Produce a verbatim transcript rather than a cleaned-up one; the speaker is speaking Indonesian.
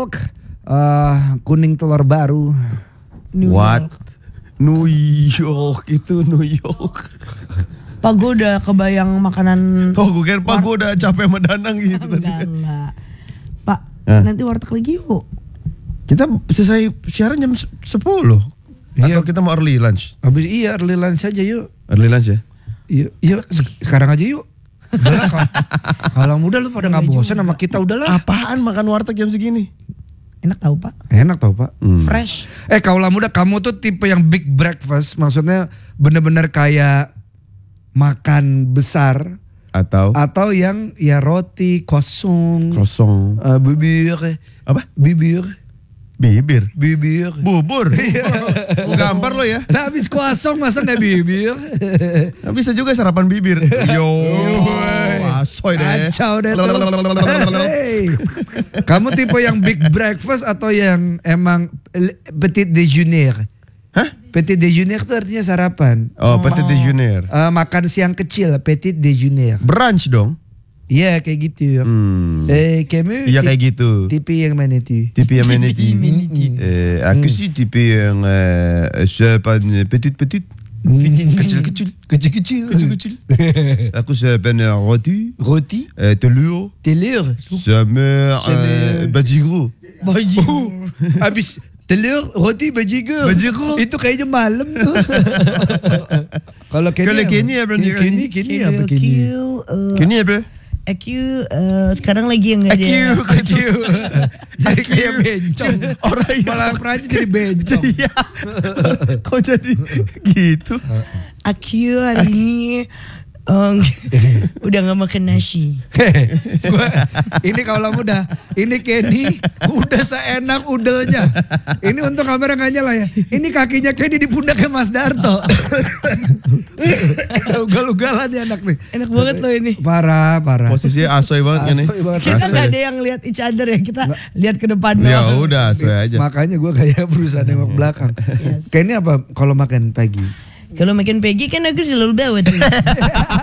York, uh, kuning telur baru. New What? York. New York itu New York. Pak gue udah kebayang makanan. Oh gue kira Pak gue udah capek sama Danang gitu tadi. Enggak, enggak. Pak, eh? nanti warteg lagi yuk. Kita selesai siaran jam sepuluh. Iya. Atau kita mau early lunch? Habis iya early lunch aja yuk. Early lunch ya? Iya, iya sekarang aja yuk. Udahlah, kalau muda lu pada nggak bosan sama kita udahlah. Apaan makan warteg jam segini? Enak tahu Pak. Enak tahu Pak. Hmm. Fresh. Eh kaulah muda kamu tuh tipe yang big breakfast, maksudnya bener-bener kayak makan besar atau atau yang ya roti kosong. Kosong. Uh, bibir. Apa? Bibir. Bibir, bibir, bubur, gampar lo ya. Nah habis kosong masa nggak bibir? Nah, bisa juga sarapan bibir. Yo, asoy deh. Kacau deh. Hey. Kamu tipe yang big breakfast atau yang emang petit déjeuner? Hah? Petit déjeuner itu artinya sarapan. Oh, petit déjeuner. Uh, makan siang kecil, petit déjeuner. Brunch dong. Iya kayak gitu. Hmm. Eh kamu? Iya kayak gitu. Tipe yang mana itu? Tipe yang mana itu? Eh, aku sih tipe yang sarapan petit-petit. Kecil-kecil. Kecil-kecil. Kecil-kecil. Aku sarapan roti. Roti? Telur. Telur. Sama bajigo. Bajigo. Habis telur, roti, bajigo. Bajigo. Itu kayaknya malam tuh. Kalau Kenny Kenny apa nih? Kenny, Kenny apa Kenny? Kenny apa? Aku uh, sekarang lagi yang nggak ada. Aku, aku. Jadi kayak bencong. Orang malah Prancis jadi bencong. Iya. Kok jadi gitu? Aku hari ini um, udah nggak makan nasi. Ini kalau udah, ini Kenny udah seenak udelnya. Ini untuk kamera nggak nyala ya. Ini kakinya Kenny di pundaknya Mas Darto. Ugal-ugalan nih anak nih. Enak banget loh ini. Parah, parah. Posisinya asoy banget kan nih. Kita nggak ada yang lihat each other ya. Kita lihat ke depan. Ya udah, asoy aja. Makanya gue kayak berusaha nengok belakang. Yes. Kenny apa kalau makan pagi? Kalau makan pagi kan aku selalu dawet.